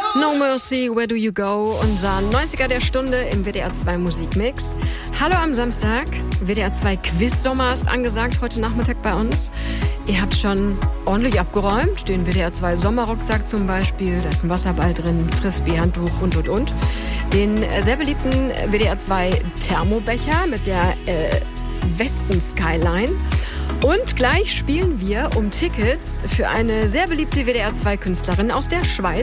No Mercy, Where Do You Go? Unser 90er der Stunde im WDR 2 Musikmix. Hallo am Samstag. WDR 2 Quiz-Sommer ist angesagt heute Nachmittag bei uns. Ihr habt schon ordentlich abgeräumt. Den WDR 2 Sommerrucksack zum Beispiel. Da ist ein Wasserball drin, Frisbee-Handtuch und. Den sehr beliebten WDR 2 Thermobecher mit der Westen-Skyline. Und gleich spielen wir um Tickets für eine sehr beliebte WDR 2 Künstlerin aus der Schweiz.